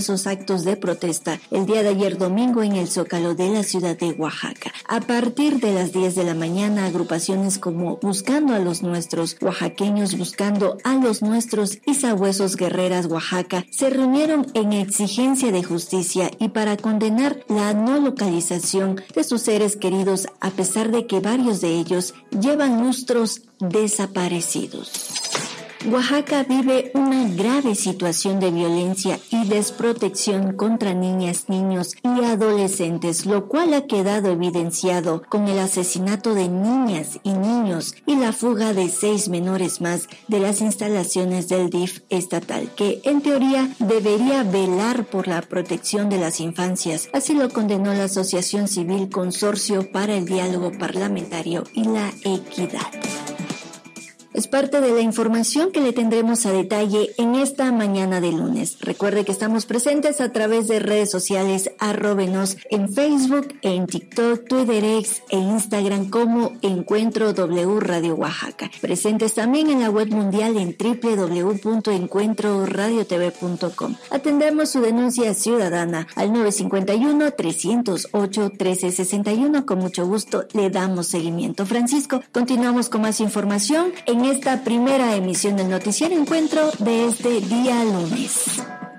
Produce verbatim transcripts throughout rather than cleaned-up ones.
esos actos de protesta el día de ayer domingo en el Zócalo de la ciudad de Oaxaca. A partir de las diez de la mañana, agrupaciones como Buscando a los Nuestros, Oaxaqueños Buscando a los Nuestros y Sabuesos Guerreras Oaxaca se reunieron en exigencia de justicia y para condenar la no localización de sus seres queridos, a pesar de que varios de ellos llevan lustros desaparecidos. Oaxaca vive una grave situación de violencia y desprotección contra niñas, niños y adolescentes, lo cual ha quedado evidenciado con el asesinato de niñas y niños y la fuga de seis menores más de las instalaciones del D I F estatal, que en teoría debería velar por la protección de las infancias. Así lo condenó la Asociación Civil Consorcio para el Diálogo Parlamentario y la Equidad. Es parte de la información que le tendremos a detalle en esta mañana de lunes. Recuerde que estamos presentes a través de redes sociales, arróbenos en Facebook, en TikTok, Twitter X e Instagram como Encuentro W Radio Oaxaca. Presentes también en la web mundial en doble u doble u doble u punto encuentro radio t v punto com. Atendemos su denuncia ciudadana al nueve cinco uno, tres cero ocho, uno tres seis uno. Con mucho gusto le damos seguimiento. Francisco, continuamos con más información en esta primera emisión del Noticiero Encuentro de este día lunes.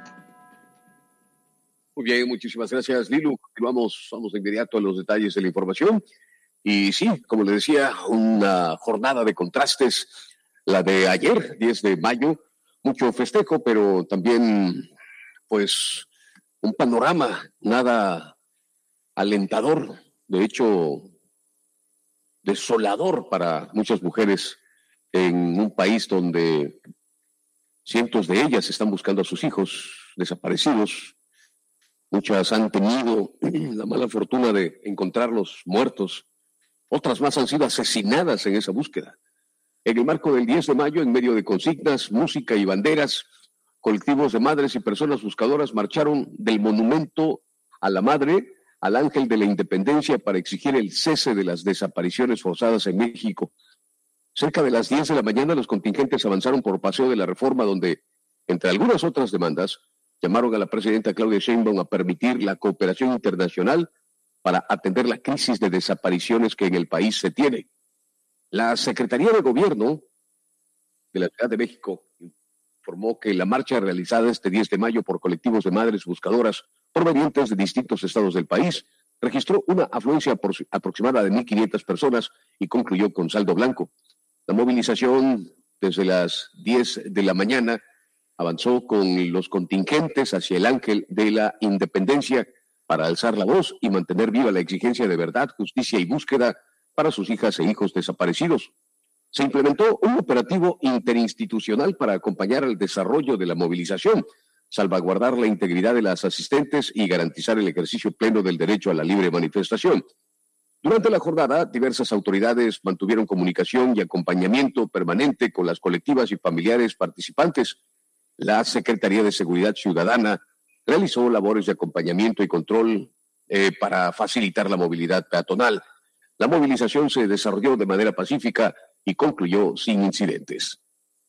Muy bien, muchísimas gracias, Lilu. Vamos, vamos de inmediato a los detalles de la información. Y sí, como le decía, una jornada de contrastes, la de ayer, diez de mayo, mucho festejo, pero también, pues, un panorama nada alentador, de hecho, desolador para muchas mujeres en un país donde cientos de ellas están buscando a sus hijos desaparecidos. Muchas han tenido la mala fortuna de encontrarlos muertos. Otras más han sido asesinadas en esa búsqueda. En el marco del diez de mayo, en medio de consignas, música y banderas, colectivos de madres y personas buscadoras marcharon del monumento a la madre al Ángel de la Independencia para exigir el cese de las desapariciones forzadas en México. Cerca de las diez de la mañana, los contingentes avanzaron por Paseo de la Reforma, donde, entre algunas otras demandas, llamaron a la presidenta Claudia Sheinbaum a permitir la cooperación internacional para atender la crisis de desapariciones que en el país se tiene. La Secretaría de Gobierno de la Ciudad de México informó que la marcha realizada este diez de mayo por colectivos de madres buscadoras provenientes de distintos estados del país registró una afluencia aproximada de mil quinientas personas y concluyó con saldo blanco. La movilización desde las diez de la mañana avanzó con los contingentes hacia el Ángel de la Independencia para alzar la voz y mantener viva la exigencia de verdad, justicia y búsqueda para sus hijas e hijos desaparecidos. Se implementó un operativo interinstitucional para acompañar el desarrollo de la movilización, salvaguardar la integridad de las asistentes y garantizar el ejercicio pleno del derecho a la libre manifestación. Durante la jornada, diversas autoridades mantuvieron comunicación y acompañamiento permanente con las colectivas y familiares participantes. La Secretaría de Seguridad Ciudadana realizó labores de acompañamiento y control eh, para facilitar la movilidad peatonal. La movilización se desarrolló de manera pacífica y concluyó sin incidentes.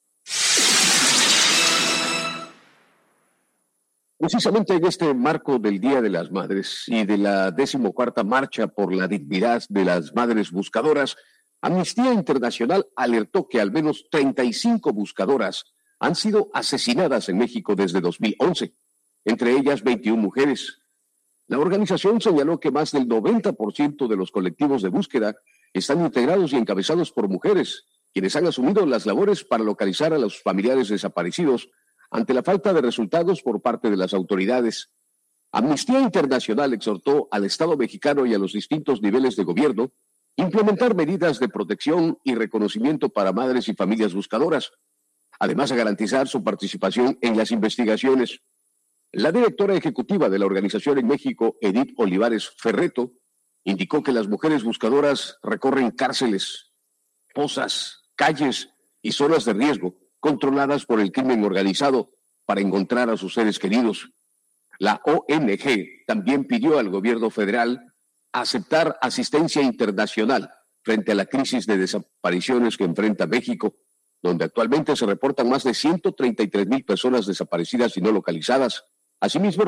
Precisamente en este marco del Día de las Madres y de la decimocuarta Marcha por la Dignidad de las Madres Buscadoras, Amnistía Internacional alertó que al menos treinta y cinco buscadoras han sido asesinadas en México desde dos mil once, entre ellas veintiuna mujeres. La organización señaló que más del noventa por ciento de los colectivos de búsqueda están integrados y encabezados por mujeres, quienes han asumido las labores para localizar a los familiares desaparecidos ante la falta de resultados por parte de las autoridades. Amnistía Internacional exhortó al Estado mexicano y a los distintos niveles de gobierno a implementar medidas de protección y reconocimiento para madres y familias buscadoras, además de garantizar su participación en las investigaciones. La directora ejecutiva de la organización en México, Edith Olivares Ferreto, indicó que las mujeres buscadoras recorren cárceles, fosas, calles y zonas de riesgo controladas por el crimen organizado para encontrar a sus seres queridos. La O N G también pidió al gobierno federal aceptar asistencia internacional frente a la crisis de desapariciones que enfrenta México, donde actualmente se reportan más de ciento treinta y tres mil personas desaparecidas y no localizadas. Asimismo,